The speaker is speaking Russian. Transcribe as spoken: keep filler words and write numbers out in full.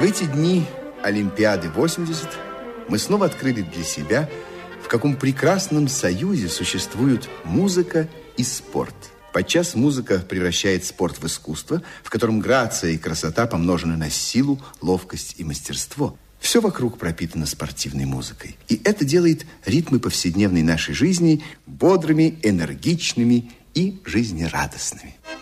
В эти дни Олимпиады восемьдесят мы снова открыли для себя, в каком прекрасном союзе существуют музыка и спорт. Подчас музыка превращает спорт в искусство, в котором грация и красота помножены на силу, ловкость и мастерство. Все вокруг пропитано спортивной музыкой. И это делает ритмы повседневной нашей жизни бодрыми, энергичными и жизнерадостными.